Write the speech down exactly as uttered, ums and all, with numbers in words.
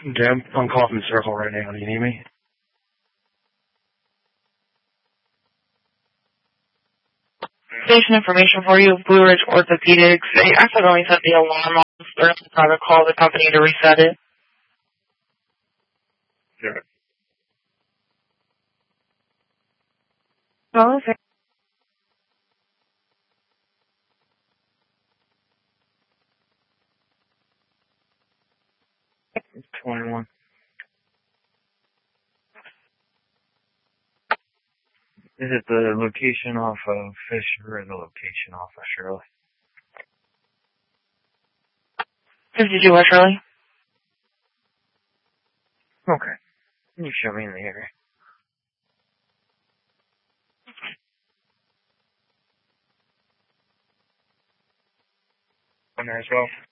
Okay, I'm on call from the circle right now. Do you need me? Station information for you, Blue Ridge Orthopedics. They accidentally set the alarm off. They're going to try to call the company to reset it. Sure. Oh, okay. twenty-one. Is it the location off of Fisher or the location off of Shirley? fifty-two West Shirley. Okay. Can you show me in the area? On there as well.